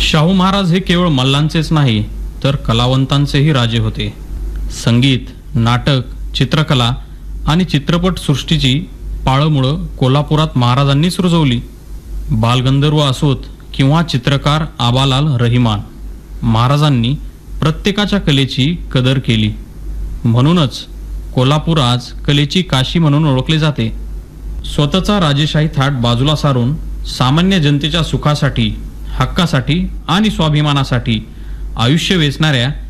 शाहू महाराज हे केवळ मल्लांचेच नाही तर कलावंतांचेही राजे होते. संगीत, नाटक, चित्रकला आणि चित्रपट सृष्टीची पाळंमुळं कोल्हापुरात महाराजांनीच रुजवली. बालगंधर्व असोत किंवा चित्रकार आबालाल रहिमान, महाराजांनी प्रत्येकाच्या कलेची कदर केली. म्हणूनच कोल्हापूर आज कलेची काशी म्हणून ओळखले जाते. स्वतःचा राजेशाही थाट बाजूला सारून सामान्य जनतेच्या सुखासाठी, हक्कासाठी आणि स्वाभिमानासाठी आयुष्य वेचणाऱ्या